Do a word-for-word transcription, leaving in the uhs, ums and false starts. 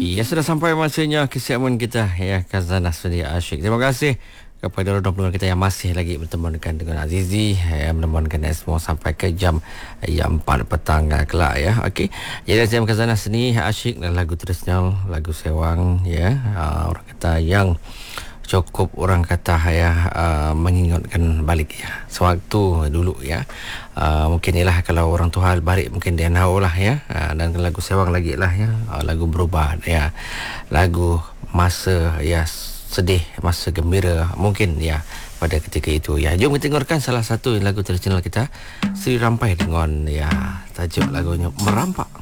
Ya, sudah sampai masanya ke segmen kita ya, Khazanah Suria Asyik. Terima kasih kepada orang pendengar kita yang masih lagi bertemankan dengan Azizi, yang menemankan semua sampai ke jam yang empat petang kelak ya. Okey. Jadi jam Khazanah Seni Asyik dan lagu tradisional, lagu sewang ya. Uh, orang kata yang cukup orang kata ya uh, mengingatkan balik ya sewaktu dulu ya. Uh, mungkin ialah kalau orang tua balik mungkin dia tahu lah ya. Uh, dan lagu sewang lagi lah ya. Uh, lagu berubah ya. Lagu masa ya sedih, masa gembira mungkin ya pada ketika itu ya. Jom kita dengarkan salah satu lagu tradisional kita, Sri Rampai dengan ya tajuk lagunya Merampak.